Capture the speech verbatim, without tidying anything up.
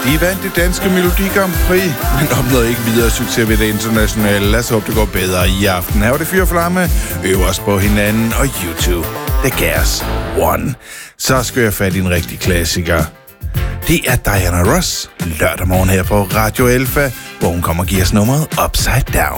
De vandt det danske Melodi Grand Prix, men opnåede ikke videre succes ved det internationale. Lad os håbe, det går bedre i aften. Her var det Fyr Flamme, øverst på hinanden og YouTube. The Gas One. Så skal jeg fat i en rigtig klassiker. Det er Diana Ross lørdag morgen her på Radio Alpha, hvor hun kommer og giver os nummeret Upside Down.